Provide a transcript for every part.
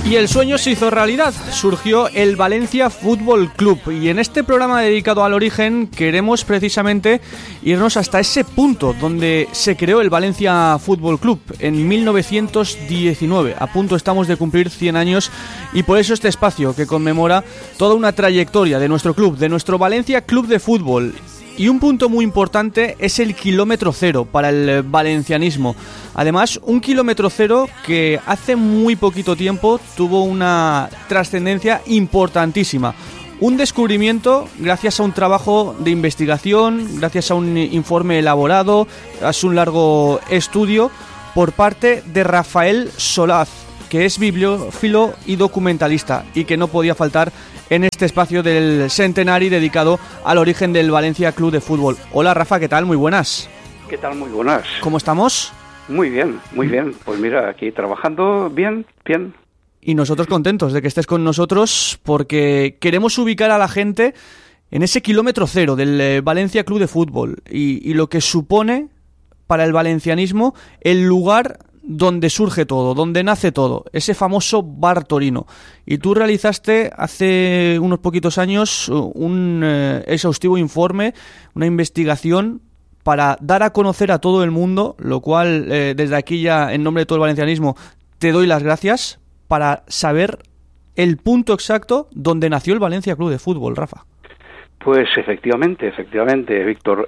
Y el sueño se hizo realidad, surgió el Valencia Fútbol Club y en este programa dedicado al origen queremos precisamente irnos hasta ese punto donde se creó el Valencia Fútbol Club en 1919. A punto estamos de cumplir 100 años y por eso este espacio que conmemora toda una trayectoria de nuestro club, de nuestro Valencia Club de Fútbol. Y un punto muy importante es el kilómetro cero para el valencianismo. Además, un kilómetro cero que hace muy poquito tiempo tuvo una trascendencia importantísima. Un descubrimiento gracias a un trabajo de investigación, gracias a un informe elaborado, tras un largo estudio por parte de Rafael Solaz, que es bibliófilo y documentalista y que no podía faltar en este espacio del centenario dedicado al origen del Valencia Club de Fútbol. Hola Rafa, ¿qué tal? Muy buenas. ¿Qué tal? Muy buenas. ¿Cómo estamos? Muy bien, muy bien. Pues mira, aquí trabajando bien. Y nosotros contentos de que estés con nosotros porque queremos ubicar a la gente en ese kilómetro cero del Valencia Club de Fútbol y lo que supone para el valencianismo el lugar donde surge todo, donde nace todo, ese famoso Bar Torino. Y tú realizaste hace unos poquitos años un exhaustivo informe, una investigación para dar a conocer a todo el mundo, lo cual desde aquí ya en nombre de todo el valencianismo te doy las gracias, para saber el punto exacto donde nació el Valencia Club de Fútbol, Rafa. Pues efectivamente, Víctor.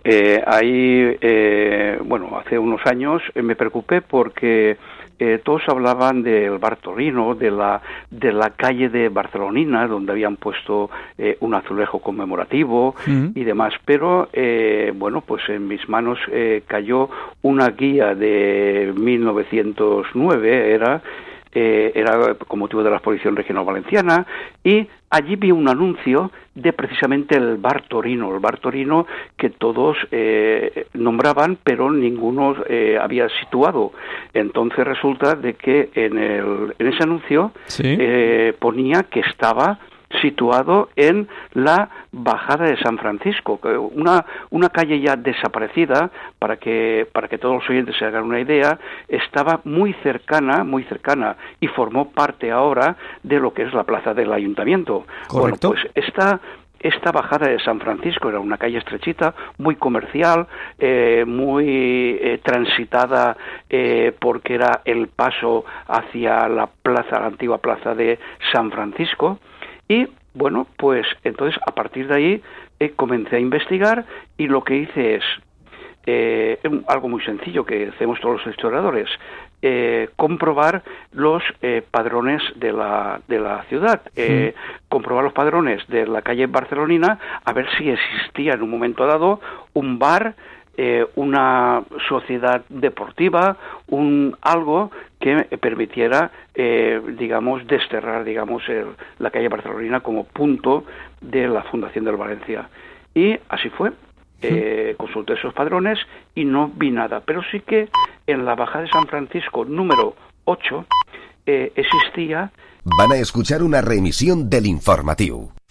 Hace unos años me preocupé porque todos hablaban del Bar Torino, de la calle de Barcelonina, donde habían puesto un azulejo conmemorativo y demás. Pero, pues en mis manos cayó una guía de 1909, era con motivo de la exposición regional valenciana, y allí vi un anuncio de precisamente el Bar Torino que todos nombraban, pero ninguno había situado. Entonces resulta de que en ese anuncio ¿sí? Ponía que estaba situado en la Bajada de San Francisco, una calle ya desaparecida, para que todos los oyentes se hagan una idea, estaba muy cercana y formó parte ahora de lo que es la plaza del Ayuntamiento. Correcto. Bueno, pues esta Bajada de San Francisco era una calle estrechita, muy comercial, muy transitada, porque era el paso hacia la antigua plaza de San Francisco. Y bueno, pues entonces a partir de ahí comencé a investigar y lo que hice es algo muy sencillo que hacemos todos los historiadores, comprobar los padrones de la ciudad, comprobar los padrones de la calle barcelonina, a ver si existía en un momento dado un bar, una sociedad deportiva, algo que permitiera, desterrar, la calle barcelonina como punto de la fundación del Valencia. Y así fue. Consulté esos padrones y no vi nada. Pero sí que en la Bajada de San Francisco número 8 existía... Van a escuchar una reemisión del informatiu.